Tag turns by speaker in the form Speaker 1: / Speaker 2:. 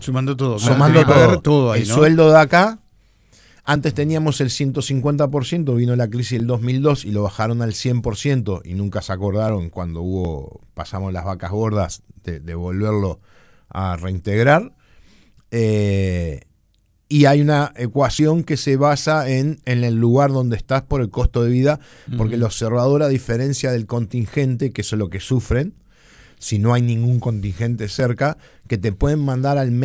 Speaker 1: Sumando todo.
Speaker 2: Sumando todo.
Speaker 1: ahí,
Speaker 2: El
Speaker 1: ¿no?
Speaker 2: sueldo de acá, antes teníamos el 150%, vino la crisis del 2002 y lo bajaron al 100% y nunca se acordaron cuando pasamos las vacas gordas de volverlo a reintegrar. Y hay una ecuación que se basa en el lugar donde estás por el costo de vida, porque el observador, a diferencia del contingente, que eso es lo que sufren, si no hay ningún contingente cerca, que te pueden mandar al